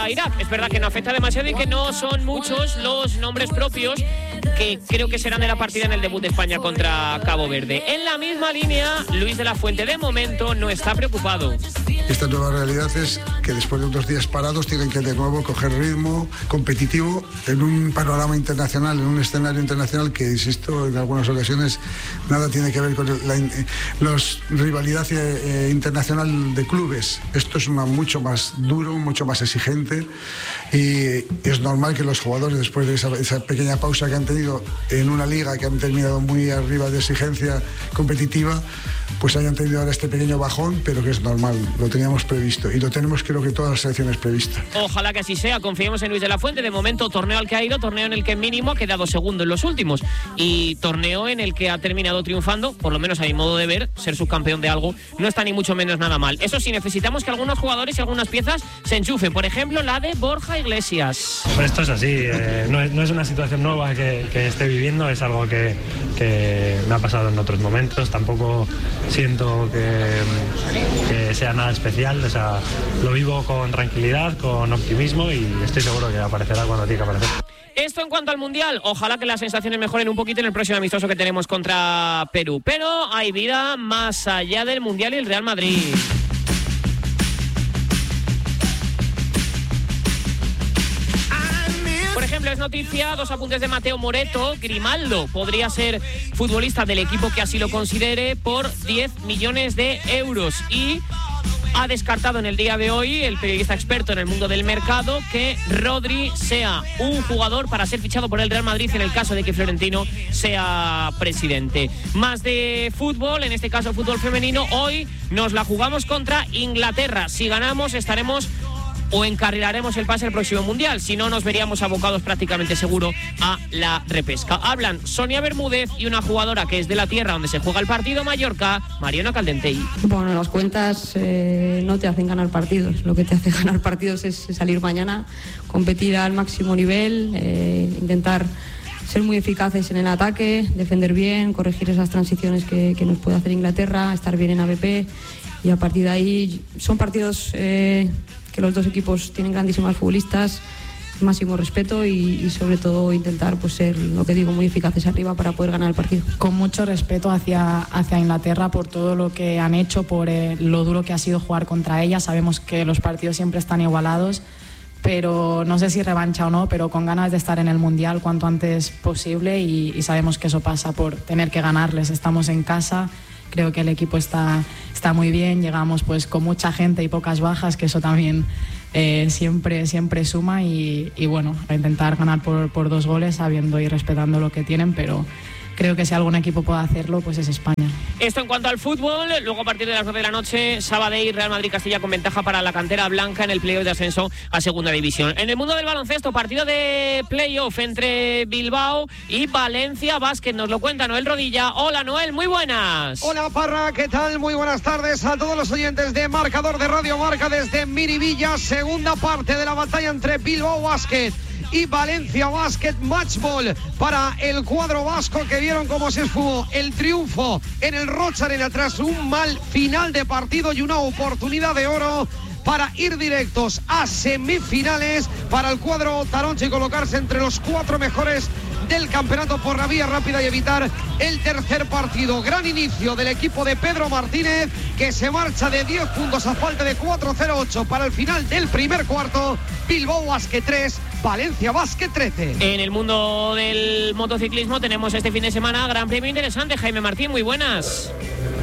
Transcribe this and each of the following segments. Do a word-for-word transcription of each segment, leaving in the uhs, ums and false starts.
a Irak. Es verdad que no afecta demasiado y que no son muchos los nombres propios que creo que serán de la partida en el debut de España contra Cabo Verde. En la misma línea, Luis de la Fuente de momento no está preocupado. Esta nueva realidad es que después de unos días parados tienen que de nuevo coger ritmo competitivo en un panorama internacional, en un escenario internacional que, insisto, en algunas ocasiones nada tiene que ver con la los, rivalidad eh, internacional de clubes. Esto es una, mucho más duro, mucho más exigente y es normal que los jugadores, después de esa, esa pequeña pausa que han tenido en una liga que han terminado muy arriba de exigencia competitiva, pues hayan tenido ahora este pequeño bajón, pero que es normal, lo teníamos previsto y lo tenemos, creo que todas las selecciones previstas. Ojalá que así sea, confiemos en Luis de la Fuente. De momento, torneo al que ha ido, torneo en el que mínimo ha quedado segundo en los últimos y torneo en el que ha terminado triunfando, por lo menos a mi modo de ver, ser subcampeón de algo no está ni mucho menos nada mal. Eso sí, necesitamos que algunos jugadores y algunas piezas se enchufen, por ejemplo la de Borja Iglesias. Pues esto es así, eh, no, es, no es una situación nueva que, que esté viviendo, es algo que, que me ha pasado en otros momentos, tampoco siento que, que sea nada especial, o sea, lo vivo con tranquilidad, con optimismo y estoy seguro que aparecerá cuando tiene que aparecer. Esto en cuanto al Mundial, ojalá que las sensaciones mejoren un poquito en el próximo amistoso que tenemos contra Perú, pero hay vida más allá del Mundial y el Real Madrid. Por ejemplo, es noticia, dos apuntes de Mateo Moreto. Grimaldo podría ser futbolista del equipo que así lo considere por diez millones de euros y ha descartado en el día de hoy el periodista experto en el mundo del mercado que Rodri sea un jugador para ser fichado por el Real Madrid en el caso de que Florentino sea presidente. Más de fútbol, en este caso fútbol femenino, hoy nos la jugamos contra Inglaterra. Si ganamos estaremos o encarrilaremos el pase al próximo Mundial, si no nos veríamos abocados prácticamente seguro a la repesca. Hablan Sonia Bermúdez y una jugadora que es de la tierra donde se juega el partido, Mallorca, Mariona Caldentey. Bueno, las cuentas eh, no te hacen ganar partidos, lo que te hace ganar partidos es salir mañana, competir al máximo nivel, eh, intentar ser muy eficaces en el ataque, defender bien, corregir esas transiciones que, que nos puede hacer Inglaterra, estar bien en A V P y a partir de ahí son partidos eh, que los dos equipos tienen grandísimas futbolistas, máximo respeto y, y sobre todo intentar pues ser, lo que digo, muy eficaces arriba para poder ganar el partido. Con mucho respeto hacia, hacia Inglaterra por todo lo que han hecho, por eh, lo duro que ha sido jugar contra ella. Sabemos que los partidos siempre están igualados, pero no sé si revancha o no, pero con ganas de estar en el Mundial cuanto antes posible y, y sabemos que eso pasa por tener que ganarles. Estamos en casa. Creo que el equipo está, está muy bien, llegamos pues con mucha gente y pocas bajas, que eso también eh, siempre, siempre suma y, y bueno, a intentar ganar por, por dos goles sabiendo y respetando lo que tienen, pero creo que si algún equipo puede hacerlo, pues es España. Esto en cuanto al fútbol, luego a partir de las nueve de la noche, Sabadell, Real Madrid-Castilla con ventaja para la cantera blanca en el playoff de ascenso a segunda división. En el mundo del baloncesto, partido de playoff entre Bilbao y Valencia Basket, nos lo cuenta Noel Rodilla. Hola Noel, muy buenas. Hola Parra, ¿qué tal? Muy buenas tardes a todos los oyentes de Marcador de Radio Marca desde Miribilla, segunda parte de la batalla entre Bilbao Basket y Valencia Basket. Matchball para el cuadro vasco, que vieron cómo se esfumó el triunfo en el Rocha Arena tras un mal final de partido y una oportunidad de oro para ir directos a semifinales para el cuadro taronche y colocarse entre los cuatro mejores del campeonato por la vía rápida y evitar el tercer partido. Gran inicio del equipo de Pedro Martínez, que se marcha de diez puntos a falta de cuatro cero ocho para el final del primer cuarto. Bilbao Basket tres, Valencia Basket trece. En el mundo del motociclismo tenemos este fin de semana gran premio interesante. Jaime Martín, muy buenas.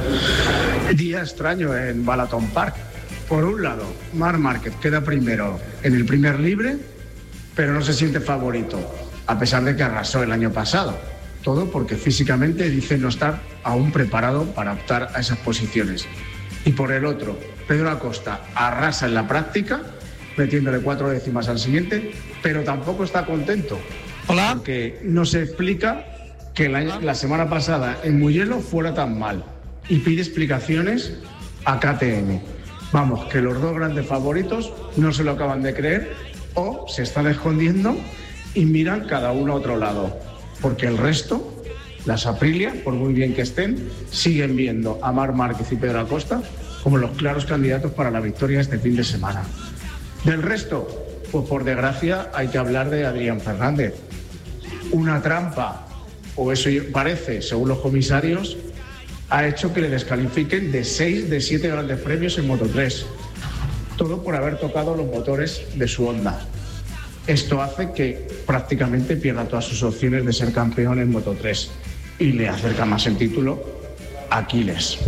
Día extraño en Balaton Park. Por un lado, Marc Márquez queda primero en el primer libre, pero no se siente favorito, a pesar de que arrasó el año pasado. Todo porque físicamente dice no estar aún preparado para optar a esas posiciones. Y por el otro, Pedro Acosta arrasa en la práctica, metiéndole cuatro décimas al siguiente, pero tampoco está contento. Hola. Porque no se explica que la, la semana pasada en Mugello fuera tan mal. Y pide explicaciones a K T M. Vamos, que los dos grandes favoritos no se lo acaban de creer o se están escondiendo y miran cada uno a otro lado. Porque el resto, las Aprilia, por muy bien que estén, siguen viendo a Marc Márquez y Pedro Acosta como los claros candidatos para la victoria este fin de semana. Del resto, pues por desgracia hay que hablar de Adrián Fernández. Una trampa, o eso parece, según los comisarios, ha hecho que le descalifiquen de seis de siete grandes premios en Moto tres. Todo por haber tocado los motores de su Honda. Esto hace que prácticamente pierda todas sus opciones de ser campeón en Moto tres y le acerca más el título a Aquiles.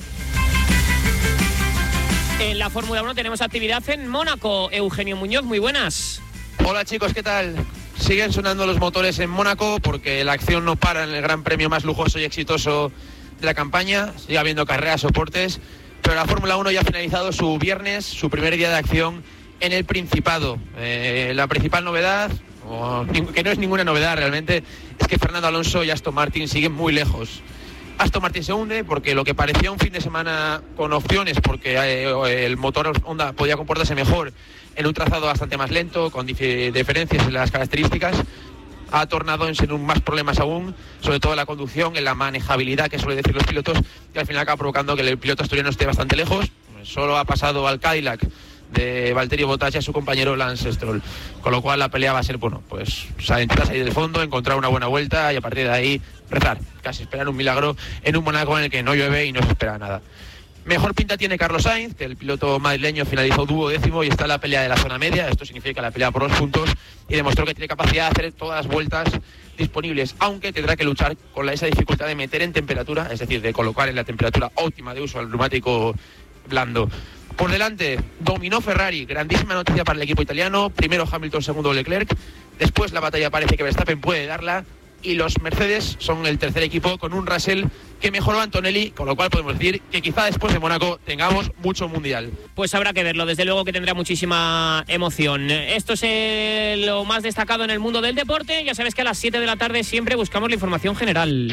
En la Fórmula uno tenemos actividad en Mónaco. Eugenio Muñoz, muy buenas. Hola chicos, ¿qué tal? Siguen sonando los motores en Mónaco porque la acción no para en el gran premio más lujoso y exitoso de la campaña. Sigue habiendo carreras, soportes, pero la Fórmula uno ya ha finalizado su viernes, su primer día de acción en el Principado. Eh, la principal novedad, o, que no es ninguna novedad realmente, es que Fernando Alonso y Aston Martin siguen muy lejos. Aston Martin se hunde porque lo que parecía un fin de semana con opciones, porque eh, el motor Honda podía comportarse mejor en un trazado bastante más lento, con dif- diferencias en las características, ha tornado en ser un más problemas aún, sobre todo en la conducción, en la manejabilidad que suelen decir los pilotos, y al final acaba provocando que el piloto asturiano esté bastante lejos. Solo ha pasado al Cadillac de Valtteri Bottas y a su compañero Lance Stroll, con lo cual la pelea va a ser, bueno, pues intentar salir del fondo, encontrar una buena vuelta y a partir de ahí rezar, casi esperar un milagro en un Mónaco en el que no llueve y no se espera nada. Mejor pinta tiene Carlos Sainz, que el piloto madrileño finalizó duodécimo y está en la pelea de la zona media. Esto significa la pelea por los puntos y demostró que tiene capacidad de hacer todas las vueltas disponibles, aunque tendrá que luchar con esa dificultad de meter en temperatura, es decir, de colocar en la temperatura óptima de uso al neumático blando. Por delante, dominó Ferrari, grandísima noticia para el equipo italiano. Primero Hamilton, segundo Leclerc. Después la batalla parece que Verstappen puede darla. Y los Mercedes son el tercer equipo con un Russell que mejoró a Antonelli, con lo cual podemos decir que quizá después de Mónaco tengamos mucho mundial. Pues habrá que verlo, desde luego que tendrá muchísima emoción. Esto es eh, lo más destacado en el mundo del deporte. Ya sabes que a las siete de la tarde siempre buscamos la información general.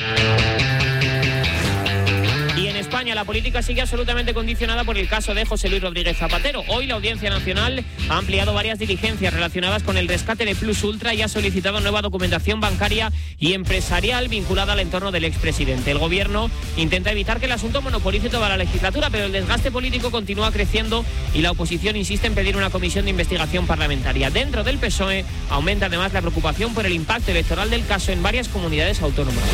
Y en España la política sigue absolutamente condicionada por el caso de José Luis Rodríguez Zapatero. Hoy la Audiencia Nacional ha ampliado varias diligencias relacionadas con el rescate de Plus Ultra y ha solicitado nueva documentación bancaria y empresarial vinculada al entorno del expresidente. El gobierno intenta evitar que el asunto monopolice toda la legislatura, pero el desgaste político continúa creciendo y la oposición insiste en pedir una comisión de investigación parlamentaria. Dentro del P S O E aumenta además la preocupación por el impacto electoral del caso en varias comunidades autónomas.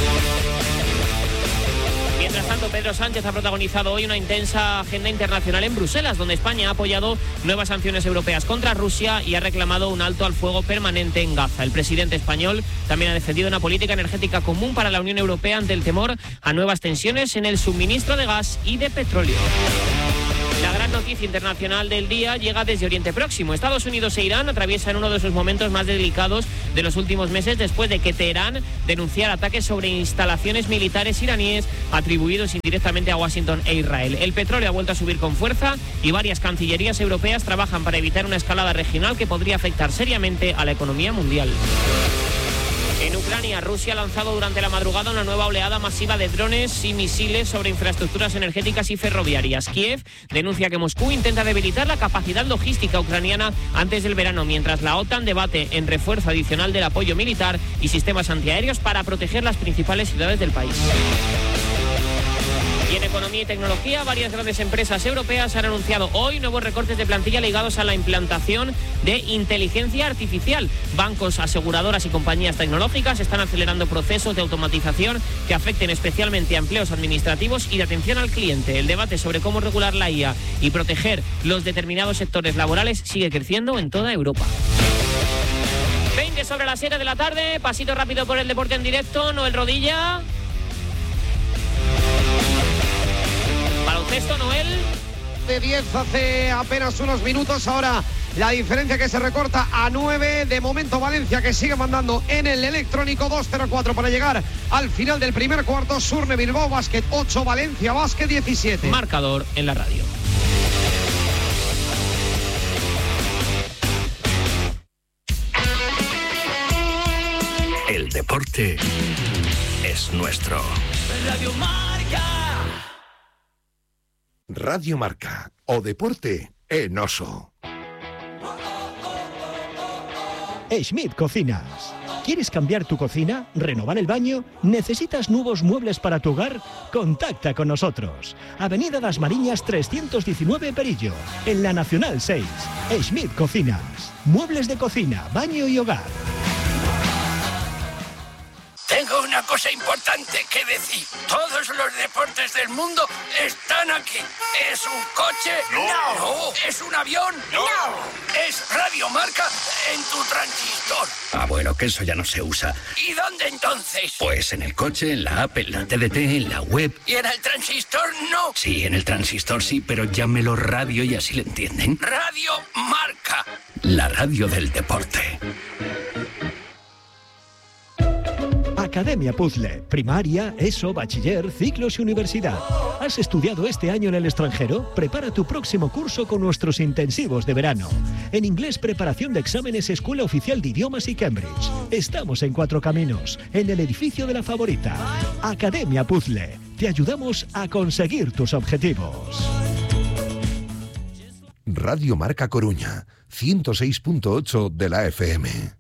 Mientras tanto, Pedro Sánchez ha protagonizado hoy una intensa agenda internacional en Bruselas, donde España ha apoyado nuevas sanciones europeas contra Rusia y ha reclamado un alto al fuego permanente en Gaza. El presidente español también ha defendido una política energética común para la Unión Europea ante el temor a nuevas tensiones en el suministro de gas y de petróleo. La gran noticia internacional del día llega desde Oriente Próximo. Estados Unidos e Irán atraviesan uno de sus momentos más delicados de los últimos meses después de que Teherán denunciara ataques sobre instalaciones militares iraníes atribuidos indirectamente a Washington e Israel. El petróleo ha vuelto a subir con fuerza y varias cancillerías europeas trabajan para evitar una escalada regional que podría afectar seriamente a la economía mundial. En Ucrania, Rusia ha lanzado durante la madrugada una nueva oleada masiva de drones y misiles sobre infraestructuras energéticas y ferroviarias. Kiev denuncia que Moscú intenta debilitar la capacidad logística ucraniana antes del verano, mientras la OTAN debate en refuerzo adicional del apoyo militar y sistemas antiaéreos para proteger las principales ciudades del país. Y en economía y tecnología, varias grandes empresas europeas han anunciado hoy nuevos recortes de plantilla ligados a la implantación de inteligencia artificial. Bancos, aseguradoras y compañías tecnológicas están acelerando procesos de automatización que afecten especialmente a empleos administrativos y de atención al cliente. El debate sobre cómo regular la I A y proteger los determinados sectores laborales sigue creciendo en toda Europa. veinte sobre las siete de la tarde, pasito rápido por el deporte en directo. Noel Rodilla. Baloncesto, Noel. De diez hace apenas unos minutos, ahora la diferencia que se recorta a nueve. De momento Valencia que sigue mandando en el electrónico. Dos cero cuatro para llegar al final del primer cuarto. Surne Bilbao Basket ocho, Valencia Basket diecisiete. Marcador en la radio. El deporte es nuestro. Radio Marca. Radio Marca, o deporte en oso. Schmidt Cocinas. ¿Quieres cambiar tu cocina? ¿Renovar el baño? ¿Necesitas nuevos muebles para tu hogar? Contacta con nosotros. Avenida Das Mariñas trescientos diecinueve Perillo, en la Nacional seis. Schmidt Cocinas. Muebles de cocina, baño y hogar. Tengo una cosa importante que decir. Todos los deportes del mundo están aquí. ¿Es un coche? No. ¿No? ¿Es un avión? No. ¿Es Radio Marca en tu transistor? Ah, bueno, que eso ya no se usa. ¿Y dónde entonces? Pues en el coche, en la app, en la T D T, en la web. ¿Y en el transistor no? Sí, en el transistor sí, pero llámelo radio y así le entienden. Radio Marca. La radio del deporte. Academia Puzzle, primaria, ESO, bachiller, ciclos y universidad. ¿Has estudiado este año en el extranjero? Prepara tu próximo curso con nuestros intensivos de verano. En inglés, preparación de exámenes, Escuela Oficial de Idiomas y Cambridge. Estamos en Cuatro Caminos, en el edificio de La Favorita. Academia Puzzle, te ayudamos a conseguir tus objetivos. Radio Marca Coruña, ciento seis punto ocho de la F M.